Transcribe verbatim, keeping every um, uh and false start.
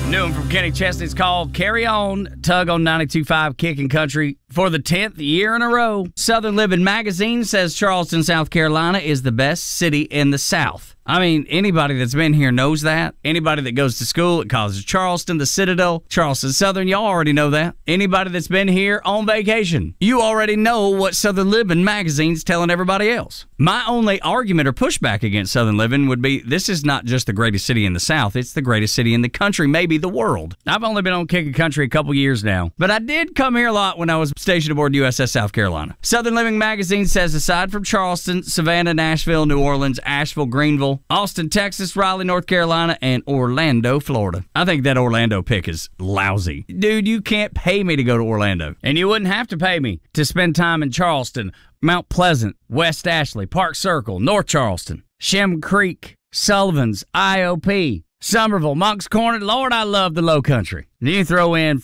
New one from Kenny Chesney. It's called Carry On. Tug on ninety-two point five Kicking Country for the tenth year in a row. Southern Living Magazine says Charleston, South Carolina is the best city in the South. I mean, anybody that's been here knows that. Anybody that goes to school at College of Charleston, the Citadel, Charleston Southern, y'all already know that. Anybody that's been here on vacation, you already know what Southern Living Magazine's telling everybody else. My only argument or pushback against Southern Living would be this is not just the greatest city in the South, it's the greatest city in the country, maybe the world. I've only been on Kicking Country a couple years now, but I did come here a lot when I was stationed aboard U S S South Carolina. Southern Living Magazine says aside from Charleston, Savannah, Nashville, New Orleans, Asheville, Greenville, Austin, Texas, Raleigh, North Carolina, and Orlando, Florida. I think that Orlando pick is lousy. Dude, you can't pay me to go to Orlando. And you wouldn't have to pay me to spend time in Charleston, Mount Pleasant, West Ashley, Park Circle, North Charleston, Shem Creek, Sullivan's, I O P, Somerville, Moncks Corner. Lord, I love the Low Country. Then you throw in